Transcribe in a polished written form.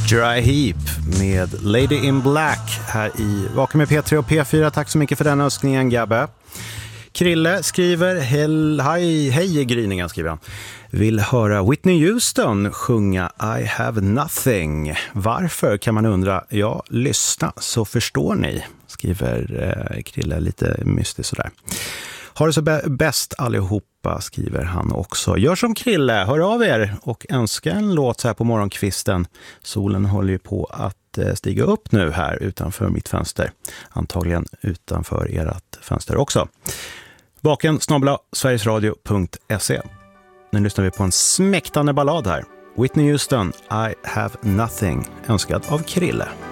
Dry Heap med Lady in Black här i Vaken med P3 och P4. Tack så mycket för den önskningen, Gabbe. Krille skriver, hej gryningen, skriver han. Vill höra Whitney Houston sjunga I have nothing. Varför, kan man undra. Ja, lyssna så förstår ni, skriver Krille lite mystiskt sådär. Har det så bäst allihopa, skriver han också. Gör som Krille, hör av er och önska en låt så här på morgonkvisten. Solen håller ju på att stiga upp nu här utanför mitt fönster. Antagligen utanför ert fönster också. vaken@sverigesradio.se. Nu lyssnar vi på en smäktande ballad här. Whitney Houston, I have nothing, önskad av Krille.